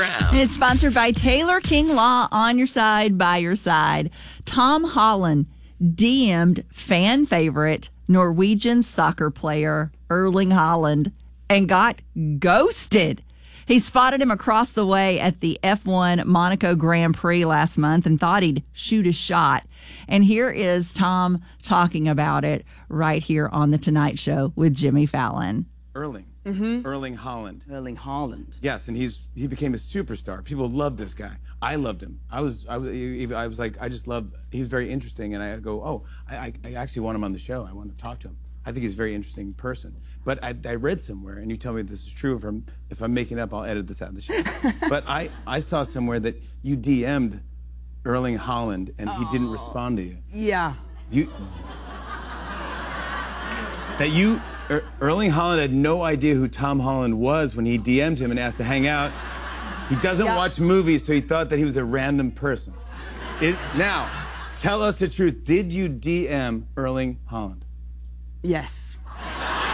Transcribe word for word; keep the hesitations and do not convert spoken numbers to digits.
And it's sponsored by Taylor King Law, on your side, by your side. Tom Holland D M'd fan favorite Norwegian soccer player Erling Haaland and got ghosted. He spotted him across the way at the F one Monaco Grand Prix last month and thought he'd shoot a shot. And here is Tom talking about it right here on The Tonight Show with Jimmy Fallon. Erling. Mm-hmm. Erling Haaland. Erling Haaland. Yes, and he's he became a superstar. People love this guy. I loved him. I was I was I was like I just loved. He was very interesting, and I go, oh, I I actually want him on the show. I want to talk to him. I think he's a very interesting person. But I, I read somewhere, and you tell me if this is true. If I'm if I'm making up, I'll edit this out of the show. But I I saw somewhere that you D M'd Erling Haaland, and he didn't respond to you. Yeah. You that you. Er, Erling Haaland had no idea who Tom Holland was when he D M'd him and asked to hang out. He doesn't yeah. watch movies, so he thought that he was a random person. It, now, tell us the truth. Did you D M Erling Haaland? Yes.